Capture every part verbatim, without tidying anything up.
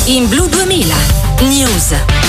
in Blu duemila News.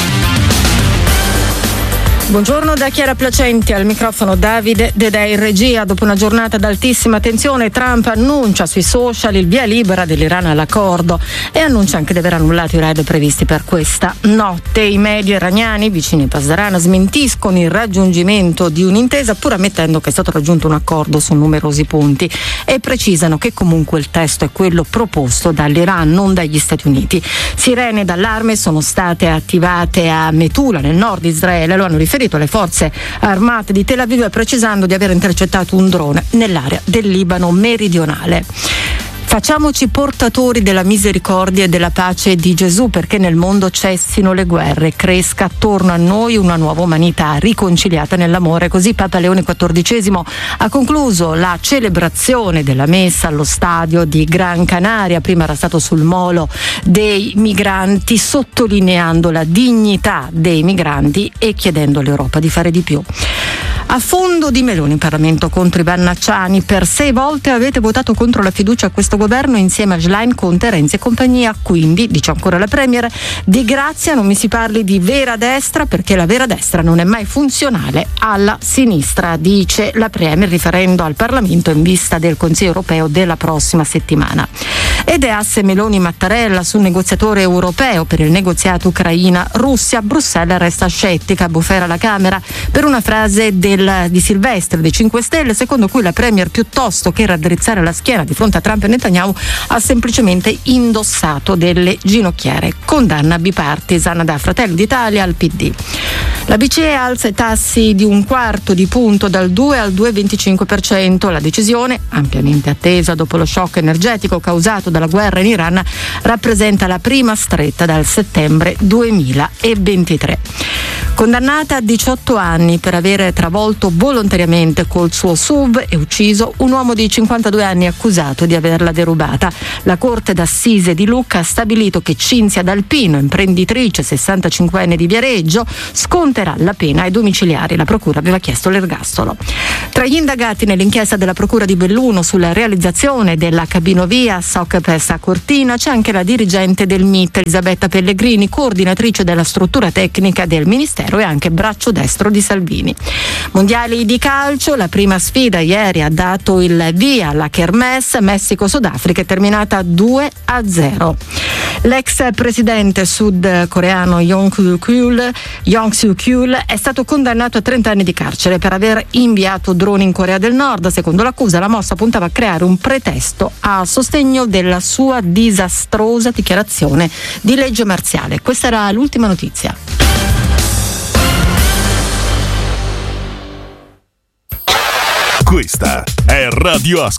Buongiorno da Chiara Placenti, al microfono Davide Dedè in regia. Dopo una giornata d'altissima tensione, Trump annuncia sui social il via libera dell'Iran all'accordo e annuncia anche di aver annullato i raid previsti per questa notte. I media iraniani vicini a Pasdaran smentiscono il raggiungimento di un'intesa, pur ammettendo che è stato raggiunto un accordo su numerosi punti, e precisano che comunque il testo è quello proposto dall'Iran, non dagli Stati Uniti. Sirene d'allarme sono state attivate a Metula, nel nord di Israele, lo hanno riferito alle forze armate di Tel Aviv, precisando di aver intercettato un drone nell'area del Libano meridionale. Facciamoci portatori della misericordia e della pace di Gesù, perché nel mondo cessino le guerre, cresca attorno a noi una nuova umanità riconciliata nell'amore. Così Papa Leone quattordicesimo ha concluso la celebrazione della messa allo stadio di Gran Canaria. Prima era stato sul molo dei migranti, sottolineando la dignità dei migranti e chiedendo all'Europa di fare di più. A fondo di Meloni in Parlamento contro i Vannacciani. Per sei volte avete votato contro la fiducia a questo governo insieme a Schlein, Conte, Renzi e compagnia. Quindi, dice ancora la Premier, di grazia non mi si parli di vera destra, perché la vera destra non è mai funzionale alla sinistra, dice la Premier, riferendo al Parlamento in vista del Consiglio europeo della prossima settimana. Ed è asse Meloni-Mattarella sul negoziatore europeo per il negoziato Ucraina-Russia. Bruxelles resta scettica, bufera la Camera per una frase del, di Silvestre dei cinque Stelle, secondo cui la Premier, piuttosto che raddrizzare la schiena di fronte a Trump e Netanyahu, ha semplicemente indossato delle ginocchiere. Condanna bipartisan da Fratelli d'Italia al P D. La B C E alza i tassi di un quarto di punto, dal due al due virgola venticinque per cento. La decisione, ampiamente attesa dopo lo shock energetico causato dalla guerra in Iran, rappresenta la prima stretta dal settembre duemilaventitré. Condannata a diciotto anni per avere travolto volontariamente col suo S U V e ucciso un uomo di cinquantadue anni accusato di averla derubata. La Corte d'Assise di Lucca ha stabilito che Cinzia D'Alpino, imprenditrice sessantacinquenne di Viareggio, sconterà la pena ai domiciliari. La procura aveva chiesto l'ergastolo. Tra gli indagati nell'inchiesta della procura di Belluno sulla realizzazione della cabinovia Socpes a Cortina c'è anche la dirigente del M I T, Elisabetta Pellegrini, coordinatrice della struttura tecnica del Ministero e anche braccio destro di Salvini. Mondiali di calcio, la prima sfida ieri ha dato il via alla Kermesse. Messico-Sudafrica è terminata due a zero. L'ex presidente sudcoreano Yoon Suk-yeol, Yoon Suk-yeol è stato condannato a trenta anni di carcere per aver inviato droni in Corea del Nord. Secondo l'accusa, la mossa puntava a creare un pretesto a sostegno della sua disastrosa dichiarazione di legge marziale. Questa era l'ultima notizia. Questa è Radio Ascolto.